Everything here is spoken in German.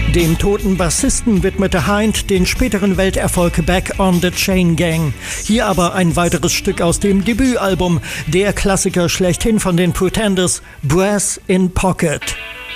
Dem toten Bassisten widmete Hind den späteren Welterfolg Back on the Chain Gang. Hier aber ein weiteres Stück aus dem Debütalbum, der Klassiker schlechthin von den Pretenders, Brass in Pocket.